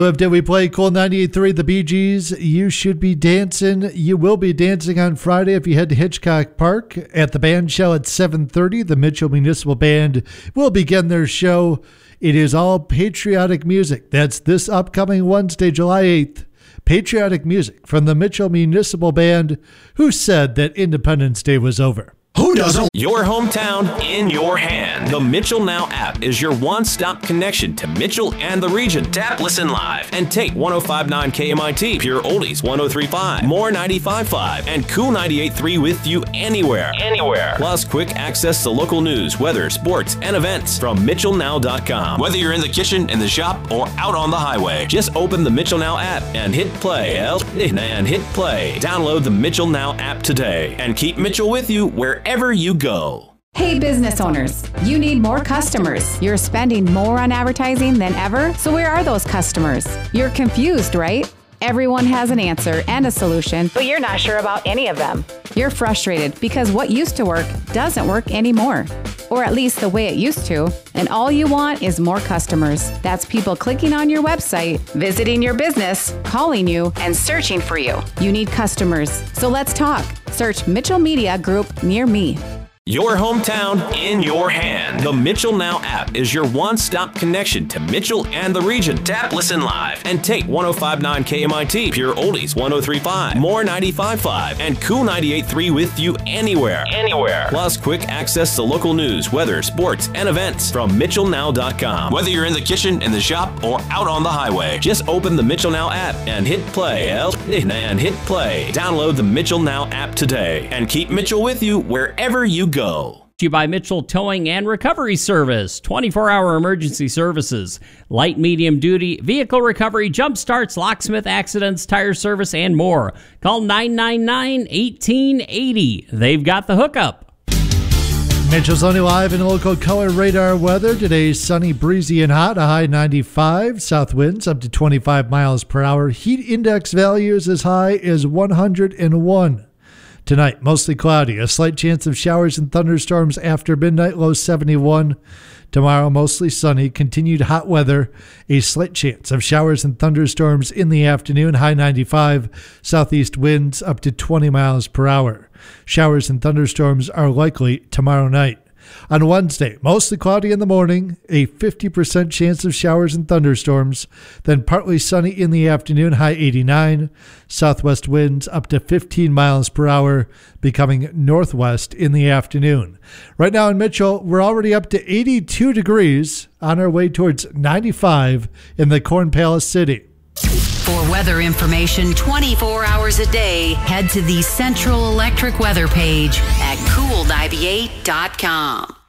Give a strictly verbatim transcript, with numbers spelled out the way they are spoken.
Did we play Cool ninety-eight point three, the Bee Gees? You should be dancing. You will be dancing on Friday if you head to Hitchcock Park at the band shell at seven thirty. The Mitchell Municipal Band will begin their show. It is all patriotic music. That's this upcoming Wednesday, July eighth. Patriotic music from the Mitchell Municipal Band, who said that Independence Day was over. Who doesn't? Your hometown in your hand. The Mitchell Now app is your one-stop connection to Mitchell and the region. Tap, listen live, and take one oh five point nine K M I T, Pure Oldies one oh three point five, More ninety-five point five, and Cool ninety-eight point three with you anywhere. Anywhere. Plus, quick access to local news, weather, sports, and events from Mitchell Now dot com. Whether you're in the kitchen, in the shop, or out on the highway, just open the Mitchell Now app and hit play. And hit play. Download the Mitchell Now app today and keep Mitchell with you wherever Wherever you go. Hey business owners, you need more customers. You're spending more on advertising than ever, so where are those customers? You're confused, right? Everyone has an answer and a solution, but you're not sure about any of them. You're frustrated because what used to work doesn't work anymore, or at least the way it used to, and all you want is more customers. That's people clicking on your website, visiting your business, calling you, and searching for you. You need customers, so let's talk. Search Mitchell Media Group near me. Your hometown in your hand. The Mitchell Now app is your one-stop connection to Mitchell and the region. Tap, listen live, and take one oh five point nine K M I T, Pure Oldies one oh three point five, More ninety-five point five, and Cool ninety-eight point three with you anywhere. Anywhere. Plus, quick access to local news, weather, sports, and events from Mitchell Now dot com. Whether you're in the kitchen, in the shop, or out on the highway, just open the Mitchell Now app and hit play. And hit play. Download the Mitchell Now app today and keep Mitchell with you wherever you go. Go. You by Mitchell Towing and Recovery Service, twenty-four hour emergency services, light, medium duty, vehicle recovery, jump starts, locksmith accidents, tire service, and more. Call nine nine nine, one eight eight zero. They've got the hookup. Mitchell's only live in local color radar weather. Today, sunny, breezy, and hot. A high ninety-five. South winds up to twenty-five miles per hour. Heat index values as high as one hundred one. Tonight, mostly cloudy. A slight chance of showers and thunderstorms after midnight, low seventy-one. Tomorrow, mostly sunny. Continued hot weather. A slight chance of showers and thunderstorms in the afternoon, high ninety-five. Southeast winds up to twenty miles per hour. Showers and thunderstorms are likely tomorrow night. On Wednesday, mostly cloudy in the morning, a fifty percent chance of showers and thunderstorms, then partly sunny in the afternoon, high eighty-nine. Southwest winds up to fifteen miles per hour, becoming northwest in the afternoon. Right now in Mitchell, we're already up to eighty-two degrees, on our way towards ninety-five in the Corn Palace City. For weather information twenty-four hours a day, head to the Central Electric weather page at cool ninety-eight dot com.